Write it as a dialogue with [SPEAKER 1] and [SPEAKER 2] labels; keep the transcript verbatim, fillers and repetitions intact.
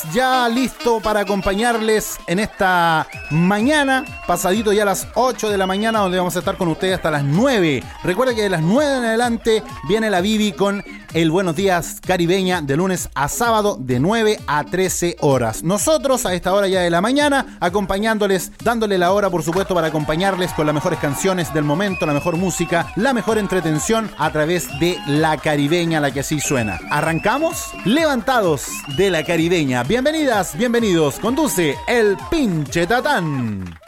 [SPEAKER 1] Ya listo para acompañarles en esta mañana, pasadito ya a las ocho de la mañana, donde vamos a estar con ustedes hasta las nueve. Recuerda que de las nueve en adelante viene la Bibi con el Buenos Días Caribeña de lunes a sábado de nueve a trece horas. Nosotros a esta hora ya de la mañana acompañándoles, dándole la hora por supuesto para acompañarles con las mejores canciones del momento, la mejor música, la mejor entretención a través de La Caribeña, la que así suena. ¿Arrancamos? Levantados de La Caribeña. Bienvenidas, bienvenidos. Conduce el Pinche Tatán.